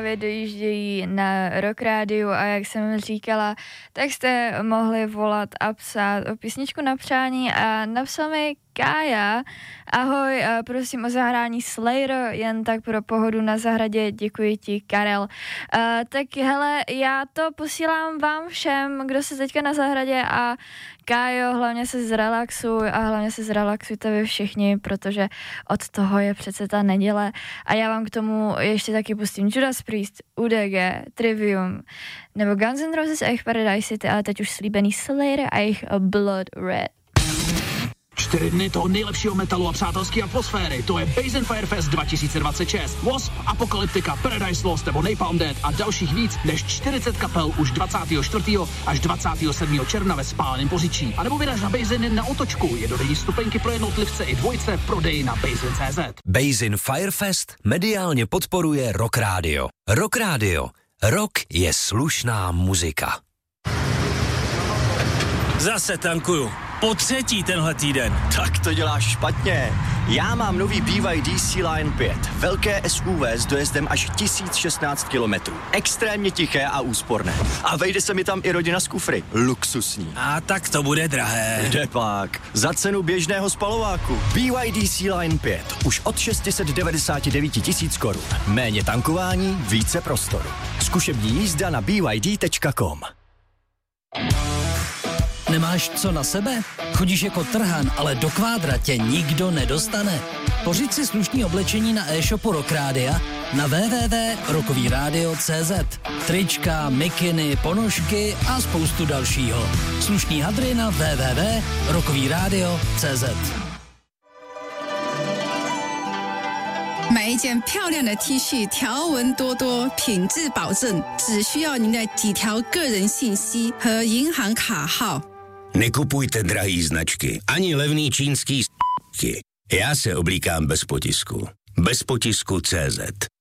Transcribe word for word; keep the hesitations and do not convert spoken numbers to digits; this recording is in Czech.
dojíždějí na Rock Rádiu a jak jsem říkala, tak jste mohli volat a psát o písničku na přání a napsal mi Kája, ahoj, prosím o zahrání Slayer, jen tak pro pohodu na zahradě, děkuji ti, Karel. Uh, tak hele, já to posílám vám všem, kdo se teďka na zahradě a Kájo, hlavně se zrelaxuj a hlavně se zrelaxujte vy všichni, protože od toho je přece ta neděle a já vám k tomu ještě taky pustím Judas Priest, U D G, Trivium, nebo Guns N' Roses a jejich Paradise City, ale teď už slíbený Slayer a jejich Blood Red. Čtyři dny toho nejlepšího metalu a přátelské atmosféry. To je Basin Firefest dva tisíce dvacet šest. Wasp, Apocalyptica, Paradise Lost nebo Napalm Death a dalších víc než čtyřicet kapel už dvacátého čtvrtého až dvacátého sedmého června ve Spáleném Poříčí. A nebo vyraž na Basin na otočku. Jednodenní stupenky pro jednotlivce i dvojce v prodeji na basin tečka cé zet. Basin Firefest mediálně podporuje Rock Radio. Rock Radio. Rock je slušná muzika. Zase tankuju. Po třetí tenhle týden. Tak to děláš špatně. Já mám nový B Y D Sea-Line pět. Velké S U V s dojezdem až tisíc šestnáct kilometrů. Extrémně tiché a úsporné. A vejde se mi tam i rodina z kufry. Luxusní. A tak to bude drahé. Kde pak? Za cenu běžného spalováku. B Y D Sea-Line pět. Už od šest set devadesát devět tisíc korun. Méně tankování, více prostoru. Zkušební jízda na b y d tečka com. Nemáš co na sebe? Chodíš jako trhan, ale do kvádra tě nikdo nedostane. Pořiď si slušný oblečení na e-shopu Rock Rádia na w w w tečka rockový rádio tečka cé zet. Trička, mikiny, ponožky a spoustu dalšího. Slušný hadry na w w w tečka rockový rádio tečka cé zet. 买一件漂亮的 T 恤，条纹多多，品质保证，只需要您的几条个人信息和银行卡号。 Nekupujte drahý značky, ani levný čínský s***ky. Já se oblíkám bez potisku. Bez potisku tečka cé zet.